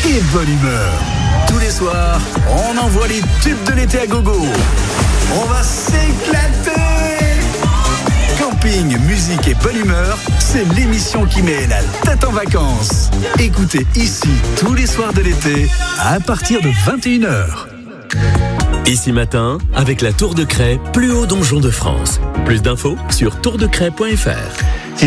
et bonne humeur. Tous les soirs, on envoie les tubes de l'été à gogo. On va s'éclater. Camping, musique et bonne humeur, c'est l'émission qui met la tête en vacances. Écoutez ici tous les soirs de l'été à partir de 21h. Ici matin, avec la Tour de Craie, plus haut donjon de France. Plus d'infos sur tourdecraie.fr.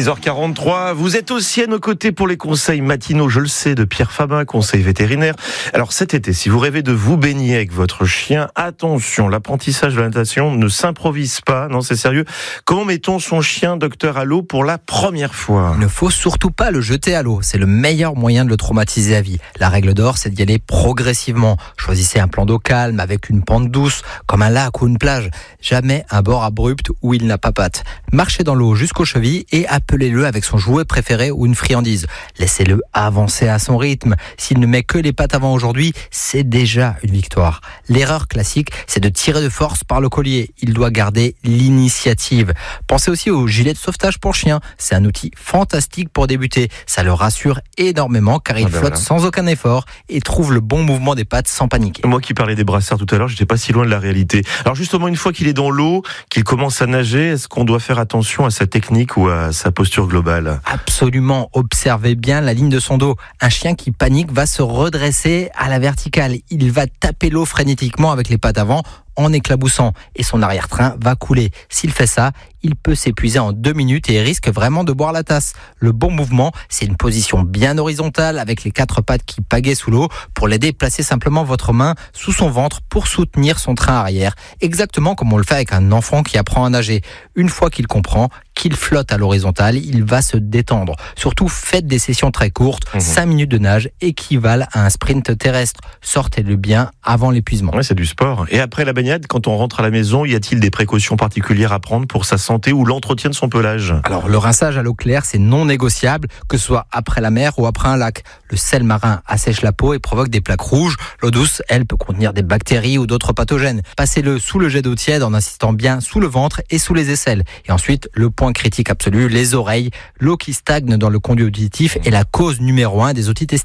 6h43, vous êtes aussi à nos côtés pour les conseils matinaux, je le sais, de Pierre Fabin, conseil vétérinaire. Alors cet été, si vous rêvez de vous baigner avec votre chien, attention, l'apprentissage de la natation ne s'improvise pas, non c'est sérieux. Comment mettons son chien, docteur, à l'eau pour la première fois ? Il ne faut surtout pas le jeter à l'eau, c'est le meilleur moyen de le traumatiser à vie. La règle d'or, c'est d'y aller progressivement. Choisissez un plan d'eau calme avec une pente douce, comme un lac ou une plage. Jamais un bord abrupt où il n'a pas patte. Marchez dans l'eau jusqu'aux chevilles et appelez-le avec son jouet préféré ou une friandise. Laissez-le avancer à son rythme. S'il ne met que les pattes avant aujourd'hui, c'est déjà une victoire. L'erreur classique, c'est de tirer de force par le collier. Il doit garder l'initiative. Pensez aussi au gilet de sauvetage pour chien. C'est un outil fantastique pour débuter. Ça le rassure énormément car il flotte sans aucun effort et trouve le bon mouvement des pattes sans paniquer. Moi qui parlais des brassards tout à l'heure, j'étais pas si loin de la réalité. Alors justement, une fois qu'il est dans l'eau, qu'il commence à nager, est-ce qu'on doit faire attention à sa technique ou à sa posture globale ? Absolument, observez bien la ligne de son dos. Un chien qui panique va se redresser à la verticale. Il va taper l'eau frénétiquement avec les pattes avant en éclaboussant et son arrière-train va couler. S'il fait ça, il peut s'épuiser en 2 minutes et risque vraiment de boire la tasse. Le bon mouvement, c'est une position bien horizontale avec les 4 pattes qui pagaient sous l'eau. Pour l'aider, placez simplement votre main sous son ventre pour soutenir son train arrière, exactement comme on le fait avec un enfant qui apprend à nager. Une fois qu'il comprend qu'il flotte à l'horizontale, il va se détendre. Surtout, faites des sessions très courtes. 5 minutes de nage équivalent à un sprint terrestre. Sortez-le bien avant l'épuisement. Ouais, c'est du sport. Et après la baignade, quand on rentre à la maison, y a-t-il des précautions particulières à prendre pour sa santé ou l'entretien de son pelage ? Alors, le rinçage à l'eau claire, c'est non négociable, que ce soit après la mer ou après un lac. Le sel marin assèche la peau et provoque des plaques rouges. L'eau douce, elle, peut contenir des bactéries ou d'autres pathogènes. Passez-le sous le jet d'eau tiède en insistant bien sous le ventre et sous les aisselles. Et ensuite, le point critique absolu, les oreilles. L'eau qui stagne dans le conduit auditif est la cause numéro 1 des otites